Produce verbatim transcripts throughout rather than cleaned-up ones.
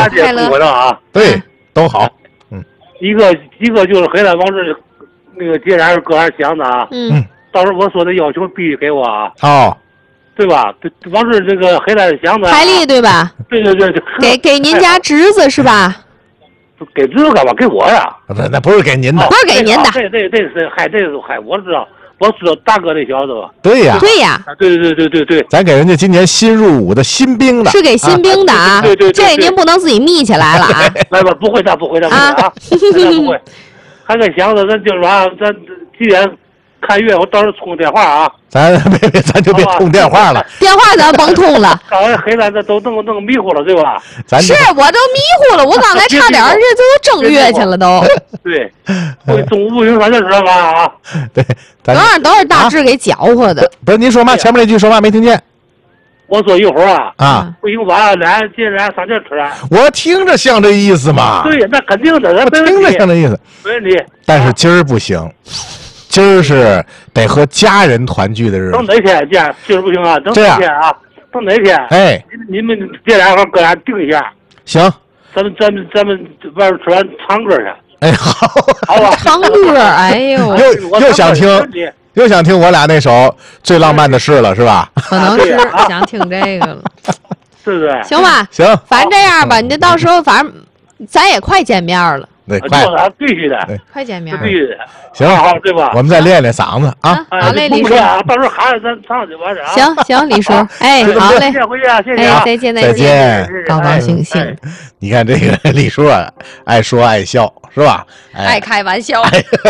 快乐啊！ 对，都好。嗯， 一个一个就是黑了往这那个接然各样想的啊。 嗯， 到时候我说的要求必须给我啊。 哦， 对吧？往这这个黑了想的。 彩礼对吧？ 对对对。 给给您家侄子是吧？ 给侄子干嘛？给我呀？ 那那不是给您的， 不是给您的。 这这这这还这还我知道。我知道大哥那小子吧？ 对呀， 对呀， 对对对对对， 咱给人家今年新入伍的新兵的， 是给新兵的啊。 对对， 这您不能自己密起来了啊！ 来吧，不会的，不会的，不会啊，不会。还个想着，咱就是啥，咱几点看月，我到时候充电话啊。 咱别别，咱就别通电话了。 电话咱甭通了。 刚才黑了，这都弄弄迷糊了，对吧？ 是我都迷糊了，我刚才差点这都正月去了都。 对，会中午不行，咱就知道吧啊。 对， 当然都是大志给搅和的。 不是您说嘛？前面那句说嘛？没听见。 我说一会儿啊啊， 不行，晚上俩接着俩上这吃啊。 我听着像这意思嘛。 对，那肯定的， 我听着像这意思。 没问题。 但是今儿不行。今儿是得和家人团聚的日子。 等哪天见？今儿不行啊，等哪天啊？等哪天？ 哎， 你们这俩伙哥俩定一下。 行。 咱们咱们咱们外边吃完唱歌去。 哎，好， 好吧。 唱歌，哎呦， 又又想听，又想听我俩那首最浪漫的事了，是吧？ 可能是想听这个了， 对不对？ 行吧， 行， 反正这样吧，你这到时候反正咱也快见面了。 对，快， 必须的， 快见面， 必须的。 行， 好，对吧？ 我们再练练嗓子啊。 好嘞，李叔， 到时候喊着咱唱就完事啊。 行行，李叔，哎，好嘞， 谢谢回去啊，谢谢。 哎，再见再见， 高高兴兴。 你看这个李叔啊，爱说爱笑是吧？ 爱开玩笑，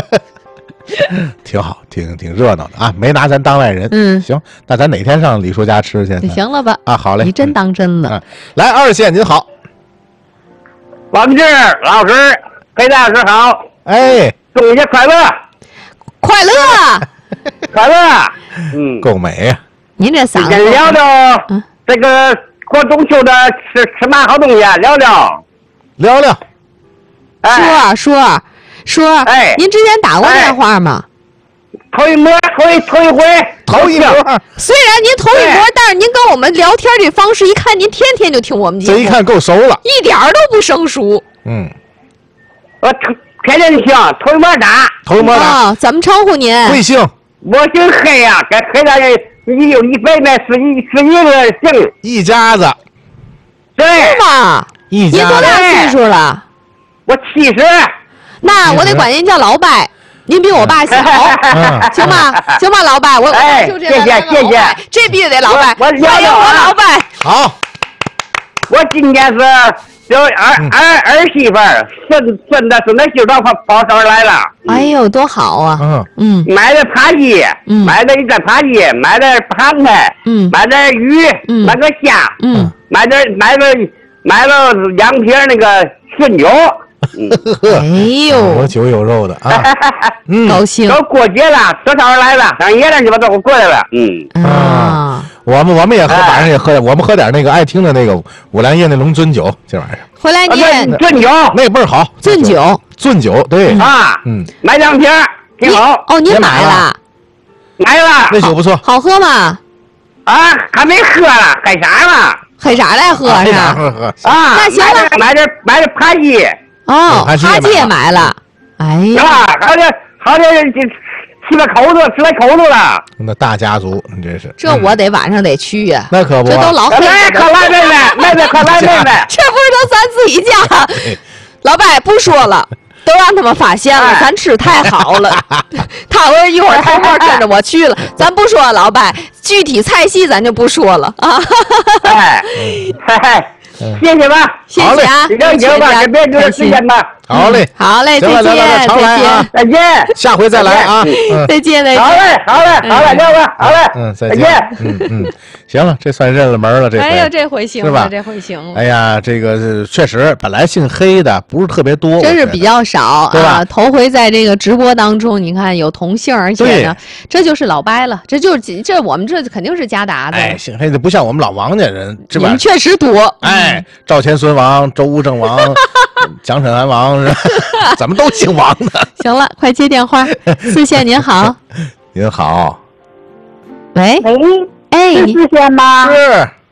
挺好，挺挺热闹的啊，没拿咱当外人。 嗯， 行，那咱哪天上李叔家吃去？ 行了吧？ 啊，好嘞， 你真当真了。 来，二线您好， 王志老师。裴大师好， 哎， 中秋节快乐， 快乐， 快乐，嗯， 够美呀！ 您这嗓子， 先聊聊这个过中秋的吃吃嘛好东西啊？聊聊， 聊聊。 说说说， 哎， 您之前打过电话吗？ 头一模，头一头一回， 头一模。 虽然您头一模，但是您跟我们聊天这方式，一看您天天就听我们节目， 这一看够熟了， 一点都不生疏。 嗯。 我天天听，头一模打， 头一模打， 哦，怎么称呼您？ 贵姓？ 我姓黑呀，跟黑大人一有一辈那是一是一个姓， 一家子。 对吗？ 一家。 您多大岁数了？ 我七十。 那我得管您叫老伯，您比我爸小，行吗？行吧，老伯，我哎， 就这谢谢谢谢， 这必须得老伯， 我我我老伯。 好， 我今年是。就儿儿儿媳妇儿孙孙子孙子媳妇报报上来了， 哎呦，多好啊！ 嗯嗯， 买的扒鸡， 嗯， 买的一个扒鸡，买的盘菜， 嗯， 买的鱼， 嗯， 买个虾， 嗯， 买的买了买了两瓶那个顺酒， 哎呦， 有酒有肉的啊， 嗯，高兴。 都过节了，多少人来了，上爷俩鸡巴都过来了，嗯啊。我们我们也喝，晚上也喝，我们喝点那个爱听的那个五粮液那龙尊酒，今晚上。 回来您尊酒那倍儿好， 尊酒尊酒对啊， 嗯， 买两瓶挺好。 哦，您买了？ 买了。 那酒不错， 好喝吗？ 啊，还没喝呢，喝啥呢？ 喝啥来喝是？ 喝喝啊， 那行了， 买点买点扒鸡。 哦，扒鸡也买了。哎呀， 好点好点这。吃了口子，吃了口子了。 那大家族，你这是这我得晚上得去呀。 那可不， 这都老黑。 来，快来妹妹，妹妹快来妹妹。 这不是都咱自己家？老伯不说了，都让他们发现了，咱吃太好了。他我一会儿偷摸跟着我去了，咱不说老伯，具体菜系咱就不说了啊。 哎，谢谢吧， 谢谢啊， 行行吧，别别时间吧。 好嘞， 好嘞，再见，再见， 再见， 下回再来啊！ 再见，再见。 好嘞，好嘞，好嘞，六哥，好嘞， 嗯，再见，嗯嗯，行了，这算认了门了，这回。 哎呦，这回行了， 这回行了。 哎呀，这个确实，本来姓黑的不是特别多， 真是比较少， 对吧？ 头回在这个直播当中，你看有同姓，而且呢，这就是老伯了，这就是这我们这肯定是家达的。 哎，姓黑的不像我们老王家人，这你确实多。 哎，赵钱孙王、周吴郑王、蒋沈韩王。怎么都姓王呢？ 行了，快接电话。四线您好， 您好， 喂喂， 哎， 是四线吗？ 是，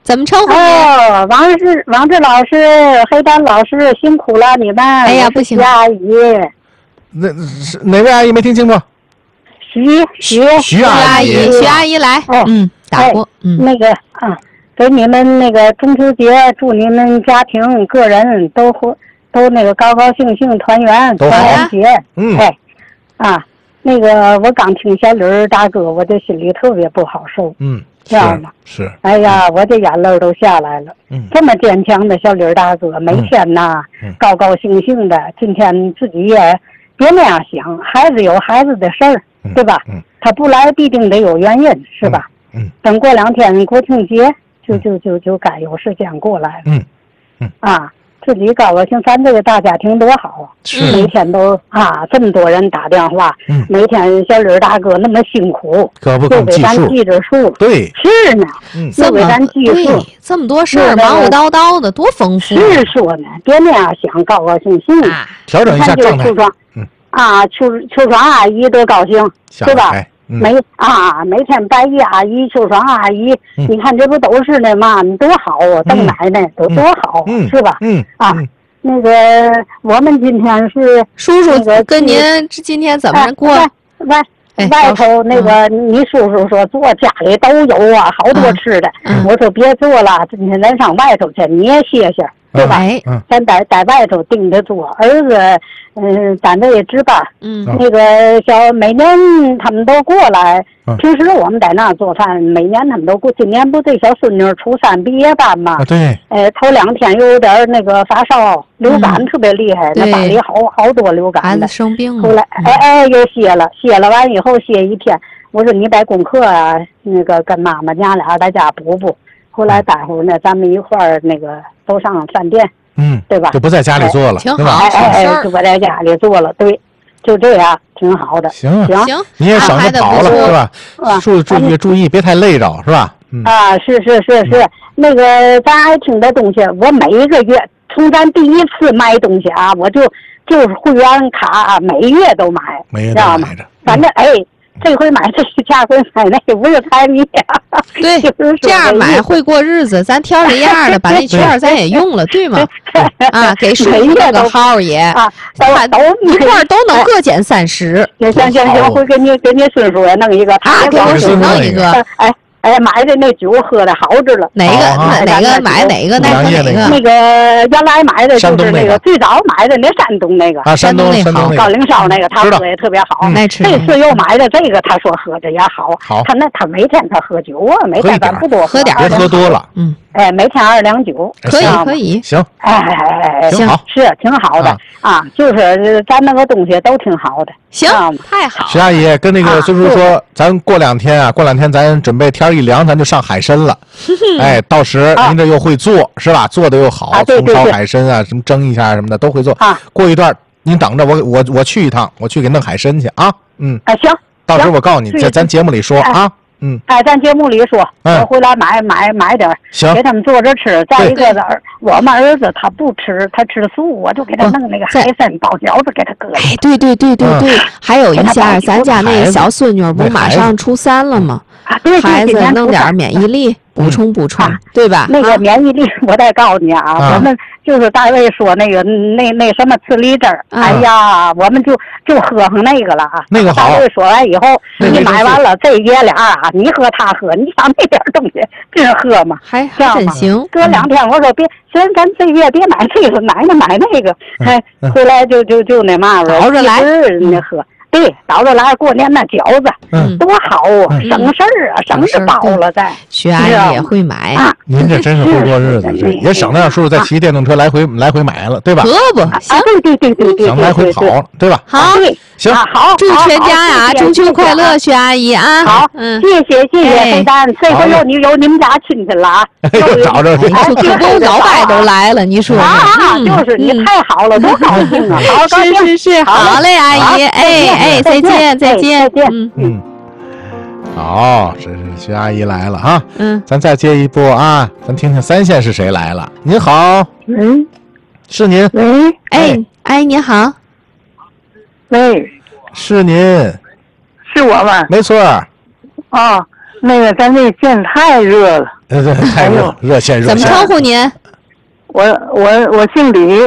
怎么称呼你？ 哦，王志王志老师、黑丹老师辛苦了，你们。 哎呀，不行， 徐阿姨。 那是哪位阿姨没听清楚？ 徐徐徐阿姨，徐阿姨来。 哦， 嗯，打过。嗯， 那个啊，给你们那个中秋节，祝你们家庭、个人都都那个高高兴兴团圆团圆节。 嗯， 哎，啊，那个我刚听小李儿大哥，我这心里特别不好受。 嗯。 这样的是， 哎呀，我这眼泪都下来了。 嗯， 这么坚强的小李儿大哥，每天呐、 嗯、 高高兴兴的。今天自己也别那样想，孩子有孩子的事儿， 嗯、 对吧？ 嗯， 他不来必定得有原因，是吧？ 嗯，嗯等过两天国庆节，就就就就该有时间过来了。 嗯嗯啊。自己高高兴，咱这个大家庭多好啊！每天都啊这么多人打电话， 嗯、 每天小李大哥那么辛苦， 可不又给咱记着数， 对， 是呢， 嗯， 又给咱记数， 这么多事儿，忙忙叨叨的，多丰富。 是说呢，别那样想，高高兴兴啊， 调整一下状态。 嗯啊，秋秋爽阿姨多高兴，是吧？ 嗯、 每啊，每天白衣阿姨、秋爽阿姨， 嗯、 你看这不都是那嘛，多好啊！邓奶奶都多好， 嗯、 是吧？ 嗯啊，那个我们今天是叔叔跟您今天怎么过？ 外外头那个你叔叔说做家里都有啊，好多吃的。我说别做了，今天咱上外头去，你也歇歇。对吧？ 嗯， 咱在在外头盯着做，儿子，嗯，咱这也值班。 嗯， 那个小每年他们都过来， 嗯、 平时我们在那做饭，每年他们都过。今年不这小孙女初三毕业班嘛？ 啊，对。 呃，头两天又有点那个发烧，流感特别厉害， 嗯、 那班里好好多流感的。 孩子生病了。 后来，哎哎，又歇了，歇了完以后歇一天。我说你把功课啊，那个跟妈妈娘俩在家补补。后来待会儿呢，咱们一块儿那个都上饭店， 嗯， 对吧？ 就不在家里做了， 挺好， 哎哎哎，就不在家里做了，对，就这样，挺好的。 行行行， 你也省着跑了，是吧？注注意注意，别太累着，是吧？嗯啊，是是是是，那个咱爱听的东西，我每一个月从咱第一次买东西啊，我就就是会员卡，每月都买， 每月都买着， 反正哎。这回买这个，下回买那个，不是财迷啊。 对，这样买会过日子，咱挑着样的把那券咱也用了，对吗？啊，给叔叔弄个号也啊，都都一块儿都能各减三十。 行行行行，会给你给你孙叔也弄一个， 他给我孙弄一个。 哎。哎，买的那酒喝的好着了。 哪个哪个买哪个那个哪个？ 那个原来买的就是那个最早买的那山东那个。 啊，山东那好，高岭烧那个，他喝也特别好。 爱吃。 这次又买的这个，他说喝着也好。 好。 他那他每天他喝酒啊，每天咱不多喝点， 别喝多了。 嗯。 哎，每天二两酒。 可以可以。 行。 哎哎哎， 行， 是挺好的啊，就是咱那个东西都挺好的。 行，太好。 徐阿姨跟那个孙叔说，咱过两天啊，过两天咱准备天一凉，咱就上海参了。哎，到时您这又会做是吧？做的又好，葱烧海参啊，什么蒸一下什么的都会做。过一段您等着我，我我去一趟，我去给弄海参去啊。嗯。 啊，行。 到时候我告诉你，在咱节目里说啊。嗯， 哎，咱节目里说，我回来买买买点， 行， 给他们做着吃。再一个儿，我们儿子他不吃，他吃素，我就给他弄那个海参包饺子给他搁。 哎，对对对对对，还有一下，咱家那小孙女不马上初三了吗？ 啊，对， 孩子弄点免疫力，补充补充，对吧？ 那个免疫力，我再告诉你啊，我们就是大卫说那个那那什么刺梨汁儿，哎呀，我们就就喝上那个了啊。 那个好。 大卫说完以后，你买完了，这爷俩啊，你喝他喝，你想那点东西真喝吗？ 还还真行。 隔两天我说别，虽然咱这月别买这个，买那买那个，哎，回来就就就那嘛了， 倒着来那喝。对，倒着来过年那饺子，嗯，多好啊，省事儿啊，省着包了再。 徐阿姨也会买啊， 您这真是会过日子，也省得让叔叔再骑电动车来回来回买了，对吧？ 可不行， 对对对对对， 省来回跑了，对吧？ 好， 行， 好， 祝全家呀中秋快乐，徐阿姨啊！ 好，嗯，谢谢谢谢飞丹，这回有你有你们家亲戚了啊， 又找着你， 这不老外都来了，你说啊，就是你太好了，多高兴啊！好， 是是是，好嘞，阿姨，哎哎，再见再见， 嗯嗯。好，这是徐阿姨来了哈。 嗯， 咱再接一波啊，咱听听三线是谁来了。您好， 喂， 是您？ 喂， 哎，阿姨您好， 喂， 是您， 是我吗？ 没错。 哦，那个咱这天太热了。 呃，太热热线热线。 怎么称呼您？ 我我我姓李。